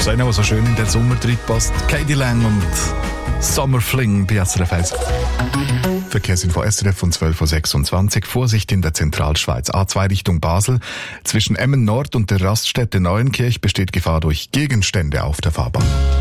einer, der so schön in den Sommer passt. Katie Lang und Summer Fling bei SRF 1. Verkehrsinfo SRF von 12.26 Uhr. Vorsicht in der Zentralschweiz. A2 Richtung Basel. Zwischen Emmen Nord und der Raststätte Neuenkirch besteht Gefahr durch Gegenstände auf der Fahrbahn.